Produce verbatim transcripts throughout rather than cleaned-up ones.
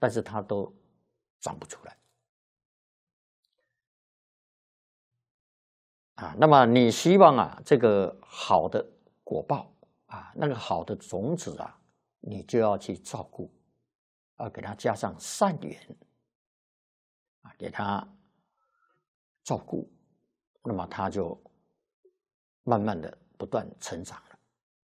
但是它都长不出来。啊，那么你希望啊，这个好的果报啊，那个好的种子啊，你就要去照顾，啊，给它加上善缘，啊，给它照顾，那么它就慢慢的不断成长了。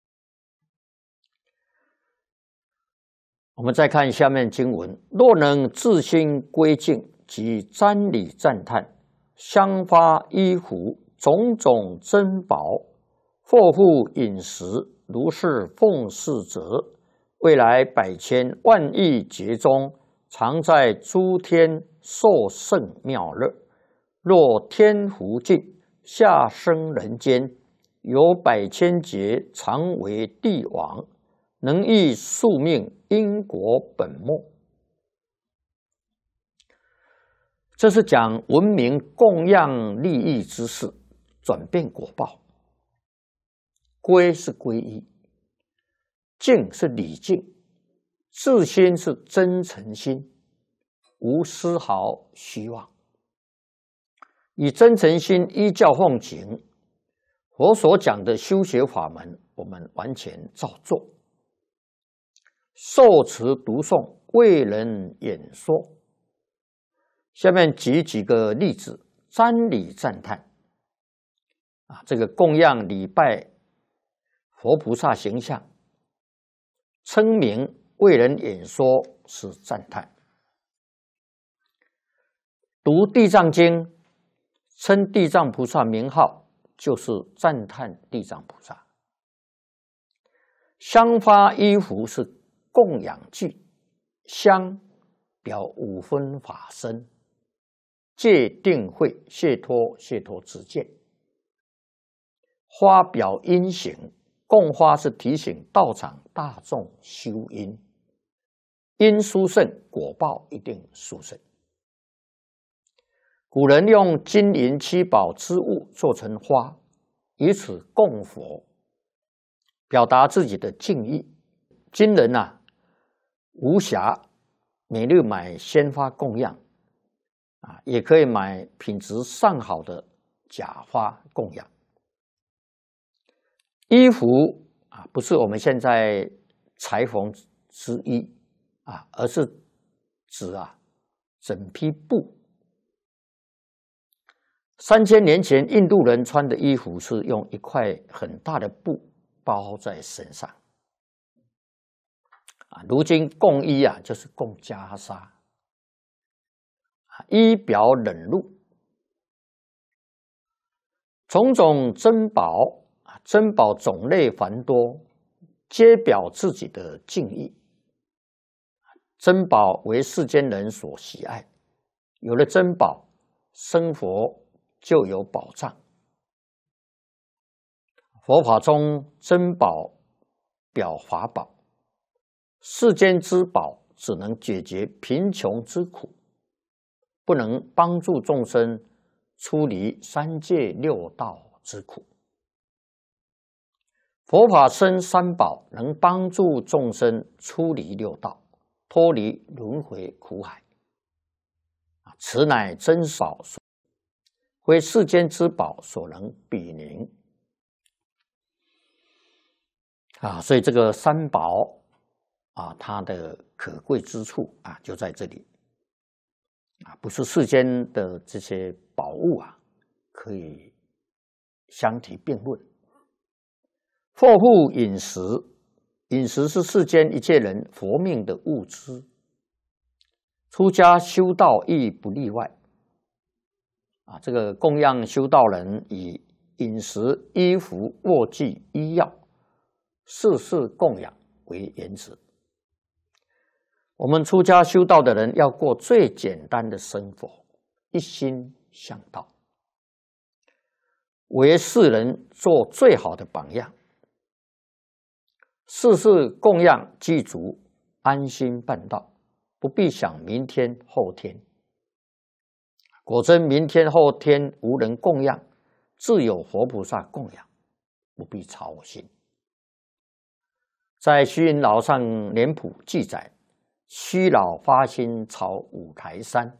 我们再看下面经文：若能自心归敬，即瞻礼赞叹，香花衣服，种种珍宝，货物饮食，如是奉事者，未来百千万亿劫中，常在诸天受胜妙乐。若天福尽，下生人间，有百千劫常为帝王，能益宿命因果本末。这是讲文明供养利益之事，转变果报。归是皈依，敬是礼敬，自心是真诚心，无丝毫虚妄。以真诚心依教奉行，佛所讲的修学法门，我们完全照做。受持读诵，为人演说。下面举几个例子，瞻礼赞叹。啊，这个供养礼拜佛菩萨形象，称名为人演说是赞叹。读地藏经，称地藏菩萨名号，就是赞叹地藏菩萨。香花衣服是供养具，香表五分法身，戒定慧，解脱解脱之见。花表因行，供花是提醒道场大众修因，因殊胜，果报一定殊胜。古人用金银七宝之物做成花，以此供佛，表达自己的敬意。今人啊，无暇每日买鲜花供养，啊，也可以买品质上好的假花供养。衣服啊，不是我们现在裁缝之衣啊，而是指啊整批布。三千年前，印度人穿的衣服是用一块很大的布包在身上。啊，如今供衣啊，就是供袈裟。啊，衣表冷露，种种珍宝啊，珍宝种类繁多，皆表自己的敬意。珍宝为世间人所喜爱，有了珍宝，生活就有保障。佛法中珍宝表法宝，世间之宝只能解决贫穷之苦，不能帮助众生出离三界六道之苦。佛法生三宝，能帮助众生出离六道，脱离轮回苦海。此乃珍宝，非世间之宝所能比拟。啊，所以这个三宝啊，它的可贵之处啊，就在这里啊，不是世间的这些宝物啊，可以相提并论。货物饮食，饮食是世间一切人活命的物资，出家修道亦不例外。啊，这个供养修道人以饮食、衣服、卧具、医药，事事供养为原则。我们出家修道的人要过最简单的生活，一心向道，为世人做最好的榜样。事事供养具足，安心办道，不必想明天后天。果真明天后天无人供养，自有佛菩萨供养，不必操心。在虚云老上脸谱记载， 虚老发心朝五台山。